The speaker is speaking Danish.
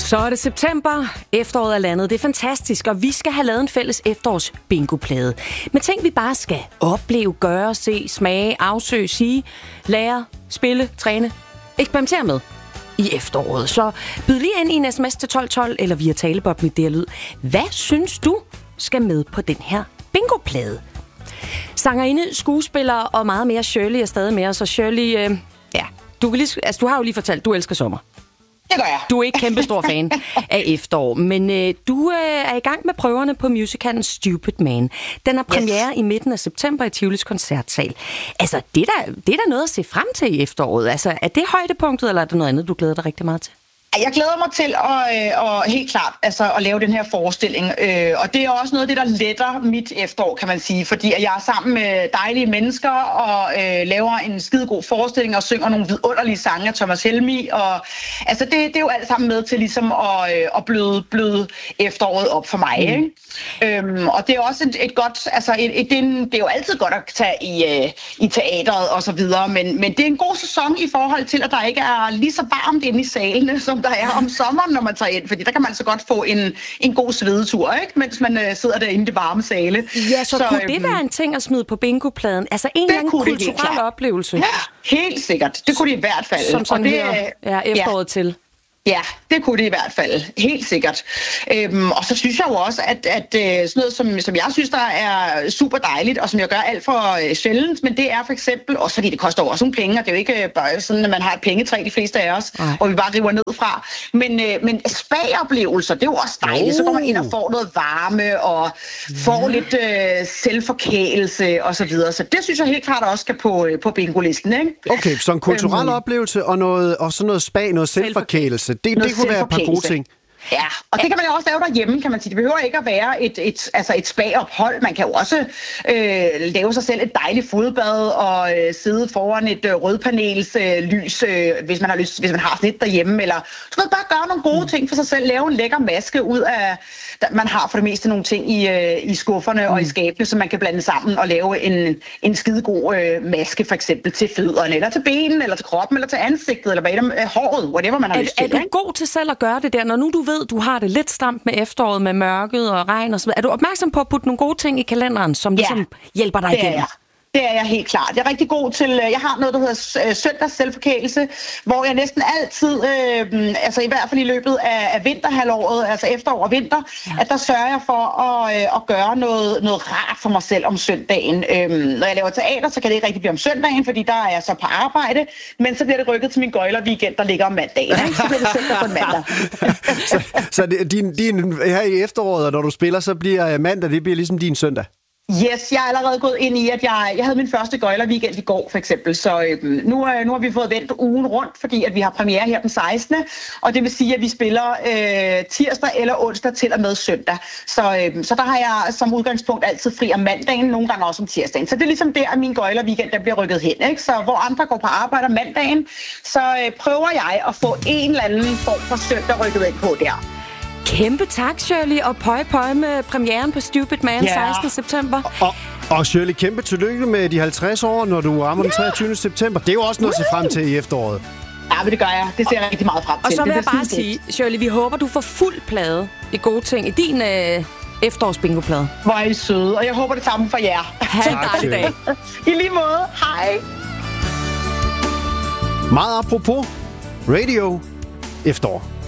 Så er det september, efteråret er landet. Det er fantastisk, og vi skal have lavet en fælles efterårs bingoplade. Med ting, vi bare skal opleve, gøre, se, smage, afsøge, sige, lære, spille, træne, eksperimentere med i efteråret. Så byd lige ind i en sms til 1212 eller via talebob med DR Lyd. Hvad synes du skal med på den her bingoplade? Sangerinde, skuespiller og meget mere. Shirley er stadig med os, og Shirley, du har jo lige fortalt, du elsker sommer. Det gør jeg. Du er ikke kæmpestor fan af efterår, men du er i gang med prøverne på musicalen Stupid Man. Den har premiere i midten af september i Tivolis Koncertsal. Altså, det er da noget at se frem til i efteråret. Altså, er det højdepunktet, eller er det noget andet, du glæder dig rigtig meget til? Jeg glæder mig til at helt klart at lave den her forestilling, og det er også noget af det, der letter mit efterår, kan man sige, fordi jeg er sammen med dejlige mennesker og laver en skidegod forestilling og synger nogle vidunderlige sange af Thomas Helmig, og altså det er jo alt sammen med til ligesom at bløde efteråret op for mig, ikke? Og det er også et godt, altså det er jo altid godt at tage i teateret og så videre, men det er en god sæson i forhold til, at der ikke er lige så varmt inde i salene, som der er om sommeren, når man tager ind, fordi der kan man så godt få en god svedetur, ikke? Mens man sidder derinde i det varme sale. Ja, så kunne det være en ting at smide på bingopladen? Altså en eller anden kulturel oplevelse? Ja, helt sikkert. Det kunne det i hvert fald. Som sådan efteråret til. Ja, det kunne det i hvert fald. Helt sikkert. Og så synes jeg jo også, at sådan noget, som jeg synes, der er super dejligt, og som jeg gør alt for sjældent, men det er for eksempel, også fordi det koster også nogle penge, og det er jo ikke bare sådan, at man har et pengetræ, de fleste af os, hvor vi bare river ned fra. Men spa-oplevelser, det er jo også dejligt. Så går man ind og får noget varme, og får lidt selvforkælelse, og så videre. Så det synes jeg helt klart også skal på bingo-listen, ikke? Okay, så en kulturel oplevelse, og sådan noget spa, noget selvforkælelse. Det kunne være et par gode ting. Ja, og det kan man jo også lave derhjemme, kan man sige. Det behøver ikke at være et spa-ophold. Man kan jo også lave sig selv et dejligt fodbad og sidde foran et rødpanelslys, hvis man har lyst, hvis man har sådan et derhjemme. Eller du kan bare gøre nogle gode ting for sig selv. Lave en lækker maske ud af... Man har for det meste nogle ting i skufferne og i skabene, som man kan blande sammen og lave en skidegod maske, for eksempel til fødderne, eller til benene, eller til kroppen, eller til ansigtet, eller håret, whatever man har lyst til. Er du god til selv at gøre det der, når nu du ved, du har det lidt stramt med efteråret, med mørket og regn og så videre? Er du opmærksom på at putte nogle gode ting i kalenderen, som ligesom hjælper dig igennem? Det er jeg helt klart. Jeg er rigtig god til, jeg har noget, der hedder søndags selvforkælelse, hvor jeg næsten altid, altså i hvert fald i løbet af vinterhalvåret, altså efterår og vinter, at der sørger jeg for at gøre noget rart for mig selv om søndagen. Når jeg laver teater, så kan det ikke rigtig blive om søndagen, fordi der er jeg så på arbejde, men så bliver det rykket til min gøjler-weekend, der ligger om mandagen. Så bliver det søndag på en mandag. så din her i efteråret, når du spiller, så bliver mandag, det bliver ligesom din søndag? Yes, jeg er allerede gået ind i, at jeg havde min første gøjler-weekend i går, for eksempel. Så nu har vi fået vendt ugen rundt, fordi at vi har premiere her den 16. Og det vil sige, at vi spiller tirsdag eller onsdag til og med søndag. Så der har jeg som udgangspunkt altid fri om mandagen, nogle gange også om tirsdagen. Så det er ligesom der, at min gøjler-weekend der bliver rykket hen, ikke? Så hvor andre går på arbejde om mandagen, så prøver jeg at få en eller anden form for søndag rykket ind på der. Kæmpe tak, Shirley, og pøj med premieren på Stupid Man 16. september. Og Shirley, kæmpe tillykke med de 50 år, når du rammer den 23. september. Det er jo også noget at se frem til i efteråret. Ja, men det gør jeg. Det ser jeg rigtig meget frem til. Og så vil jeg bare sige, Shirley, vi håber, du får fuld plade i gode ting i din efterårsbingoplade. Hvor er I søde, og jeg håber det samme for jer. Ha' en dejlig dag. I lige måde. Hej. Meget apropos radio efterår.